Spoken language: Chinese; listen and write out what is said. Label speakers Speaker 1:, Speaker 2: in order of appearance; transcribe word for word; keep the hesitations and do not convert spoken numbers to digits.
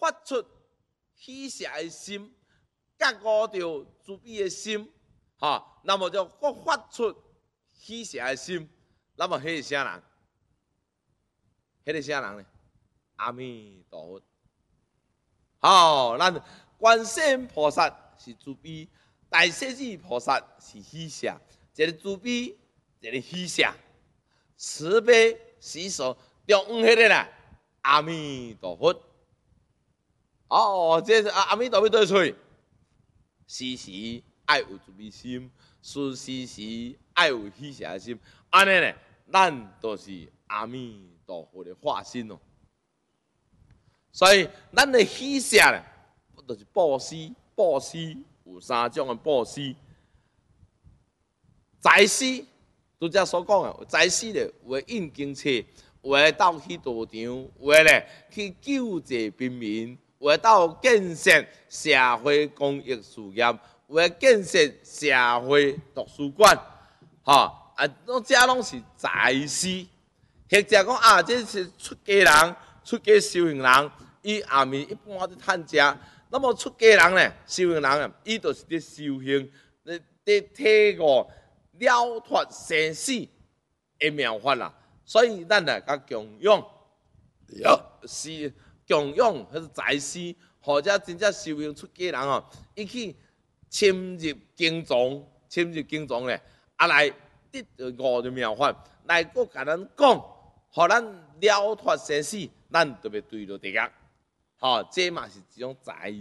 Speaker 1: 发出喜舍的心，觉悟着慈悲的心，哈，那么就各发出喜舍的心，那么迄是啥人？迄个啥人呢？阿弥陀佛。好，咱观世音菩萨是慈悲，大势至菩萨是喜舍，一个慈悲，一个喜舍，慈悲喜舍，中央迄个啦，阿弥陀佛。哦，这是阿阿弥陀佛对嘴，时时爱有慈悲心，时时时爱有喜舍的心，安尼呢，咱都是阿弥陀佛的化身哦。所以，咱的喜舍呢，就是布施，布施有三种的布施。财施，拄则所讲的，财施咧，有诶印经册，有诶斗去道场，有诶咧去救济贫民，有诶斗建设社会公益事业，有诶建设社会图书馆，吼、啊，拢这拢是财施。或者讲啊，这是出家人、出家修行人。伊暗暝一般伫趁食，那么出家人呢，修行人啊，伊就是伫修行，伫伫体悟了脱生死的妙法啦。所以咱来甲供养，是供养迄个财施，或者真正修行出家人哦，伊去深入经藏，深入经藏咧，啊来得悟着妙法，来搁甲咱讲，互咱了脱生死，咱特别对着地角。好，这嘛是一种财